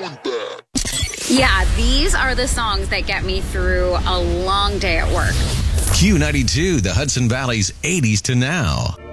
Yeah, these are the songs that get me through a long day at work. Q92, the Hudson Valley's 80s to now.